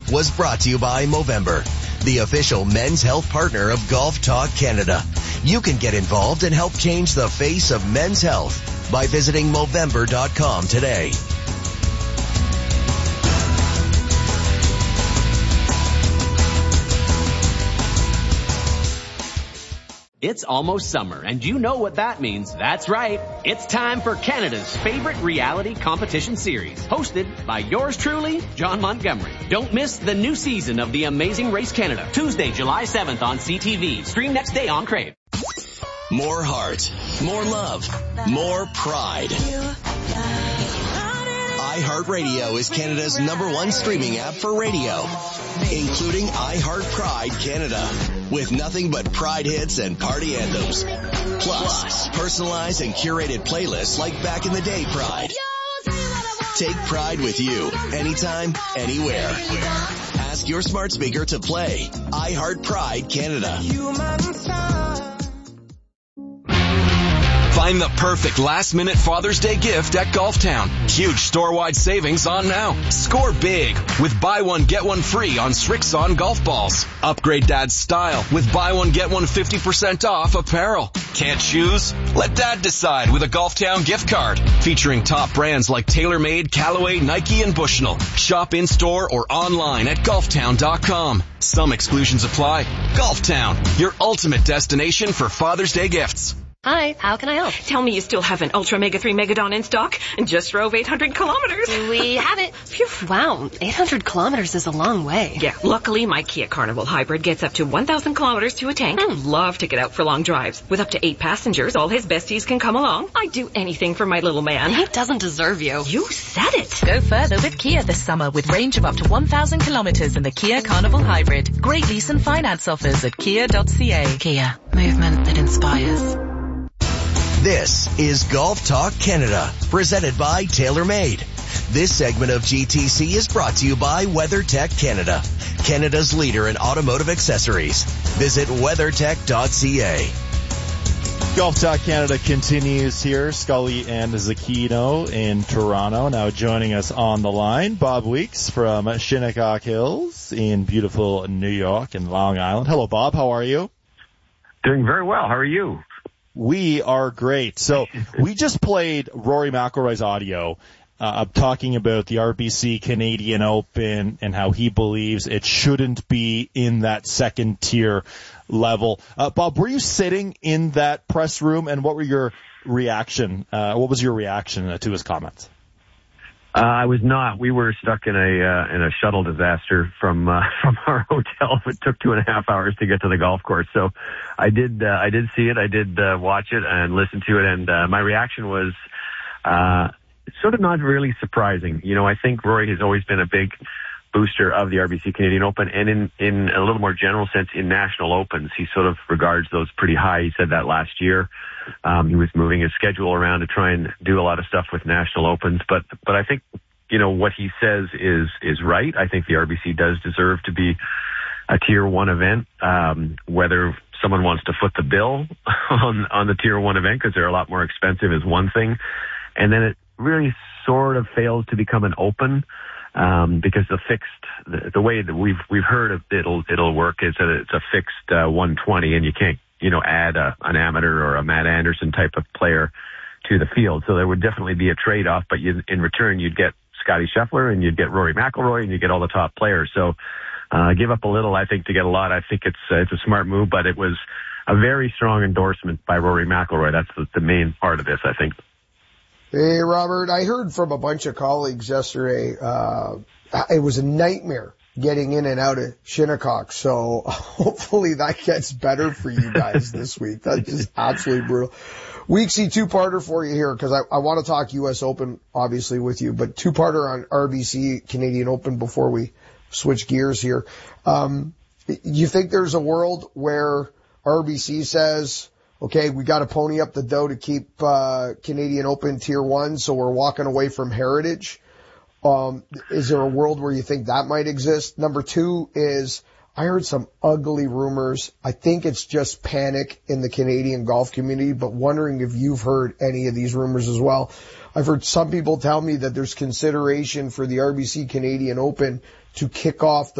was brought to you by Movember, the official men's health partner of Golf Talk Canada. You can get involved and help change the face of men's health by visiting Movember.com today. It's almost summer, and you know what that means. That's right. It's time for Canada's favorite reality competition series, hosted by yours truly, John Montgomery. Don't miss the new season of The Amazing Race Canada, Tuesday, July 7th on CTV. Stream next day on Crave. More heart, more love, more pride. iHeartRadio is Canada's #1 streaming app for radio, including iHeart Pride Canada, with nothing but Pride hits and party anthems. Plus, personalized and curated playlists like back in the day Pride. Take Pride with you, anytime, anywhere. Ask your smart speaker to play iHeart Pride Canada. Find the perfect last-minute Father's Day gift at Golftown. Huge store-wide savings on now. Score big with buy one, get one free on Srixon golf balls. Upgrade Dad's style with buy one, get one 50% off apparel. Can't choose? Let Dad decide with a Golftown gift card. Featuring top brands like TaylorMade, Callaway, Nike, and Bushnell. Shop in-store or online at golftown.com. Some exclusions apply. Golftown, your ultimate destination for Father's Day gifts. Hi, how can I help? Tell me you still have an Ultra Mega 3 Megadon in stock and just drove 800 kilometers. We have it. Phew. Wow, 800 kilometers is a long way. Yeah, luckily my Kia Carnival Hybrid gets up to 1,000 kilometers to a tank. Love to get out for long drives. With up to 8 passengers, all his besties can come along. I'd do anything for my little man. He doesn't deserve you. You said it. Go further with Kia this summer with range of up to 1,000 kilometers in the Kia Carnival Hybrid. Great lease and finance offers at kia.ca. Kia, movement that inspires. This is Golf Talk Canada, presented by TaylorMade. This segment of GTC is brought to you by WeatherTech Canada, Canada's leader in automotive accessories. Visit weathertech.ca. Golf Talk Canada continues here. Scully and Zakino in Toronto. Now joining us on the line, Bob Weeks from Shinnecock Hills in beautiful New York and Long Island. Hello, Bob. How are you? Doing very well. How are you? We are great. So we just played Rory McIlroy's audio talking about the RBC Canadian Open and how he believes it shouldn't be in that second tier level. Bob, were you sitting in that press room, and what were your reaction? What was your reaction to his comments? I was not. We were stuck in a shuttle disaster from our hotel. It took 2.5 hours to get to the golf course. So I did see it. I did watch it and listen to it. And my reaction was sort of not really surprising. You know, I think Rory has always been a big booster of the RBC Canadian Open, and in a little more general sense, in national opens, he sort of regards those pretty high. He said that last year. He was moving his schedule around to try and do a lot of stuff with national opens, but I think, you know, what he says is right. I think the RBC does deserve to be a tier 1 event. Whether someone wants to foot the bill on the tier 1 event because they're a lot more expensive is one thing, and then it really sort of fails to become an open. Because the way that we've heard it'll work is that it's a fixed 120, and you can't, you know, add an amateur or a Matt Anderson type of player to the field. So there would definitely be a trade-off, but in return you'd get Scottie Scheffler and you'd get Rory McIlroy and you get all the top players. So give up a little, I think, to get a lot. I think it's a smart move, but it was a very strong endorsement by Rory McIlroy. That's the main part of this, I think. Hey, Robert, I heard from a bunch of colleagues yesterday, it was a nightmare getting in and out of Shinnecock, so hopefully that gets better for you guys this week. That's just absolutely brutal. Weeksy, two-parter for you here, because I want to talk U.S. Open, obviously, with you, but two-parter on RBC Canadian Open before we switch gears here. You think there's a world where RBC says, okay, we got to pony up the dough to keep Canadian Open Tier 1, so we're walking away from Heritage? Is there a world where you think that might exist? Number two is, I heard some ugly rumors. I think it's just panic in the Canadian golf community, but wondering if you've heard any of these rumors as well. I've heard some people tell me that there's consideration for the RBC Canadian Open to kick off the